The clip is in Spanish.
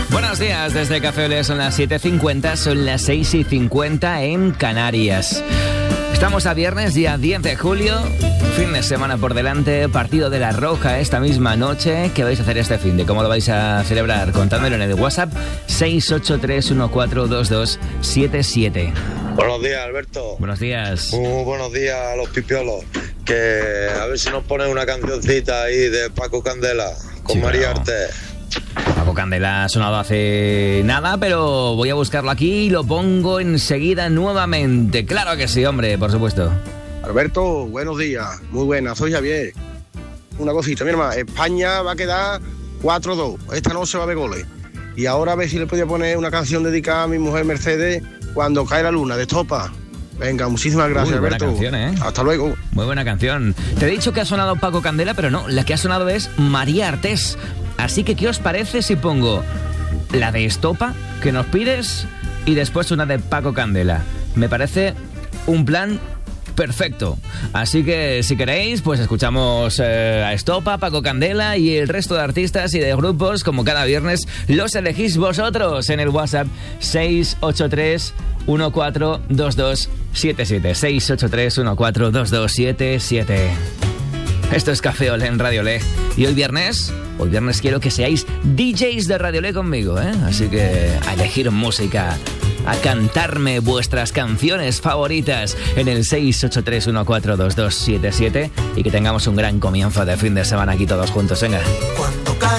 Buenos días, desde Café Olé son las 7:50, son las 6:50 en Canarias. Estamos a viernes, día 10 de julio, fin de semana por delante, partido de La Roja esta misma noche. ¿Qué vais a hacer este fin de? ¿Cómo lo vais a celebrar? Contádmelo en el WhatsApp 683142277. Buenos días, Alberto. Buenos días. Muy buenos días a los pipiolos. Que a ver si nos ponen una cancioncita ahí de Paco Candela con Sí, María claro. Arte. Paco Candela ha sonado hace nada, pero voy a buscarlo aquí y lo pongo enseguida nuevamente. Claro que sí, hombre, por supuesto. Alberto, buenos días. Muy buenas, soy Javier. Una cosita, mi hermano. España va a quedar 4-2. Esta noche va a haber goles. Y ahora a ver si le podía poner una canción dedicada a mi mujer Mercedes, Cuando cae la luna, de Estopa. Venga, muchísimas gracias, Uy, buena Alberto. canción, ¿eh? Hasta luego. Muy buena canción. Te he dicho que ha sonado Paco Candela, pero no, la que ha sonado es María Artés. Así que, ¿qué os parece si pongo la de Estopa, que nos pides, y después una de Paco Candela? Me parece un plan perfecto. Así que, si queréis, pues escuchamos a Estopa, Paco Candela y el resto de artistas y de grupos, como cada viernes, los elegís vosotros en el WhatsApp 683142277. 683142277. Esto es Café Olé en Radio Olé. Y hoy viernes quiero que seáis DJs de Radio Olé conmigo, ¿eh? Así que a elegir música, a cantarme vuestras canciones favoritas en el 683142277 y que tengamos un gran comienzo de fin de semana aquí todos juntos. Venga.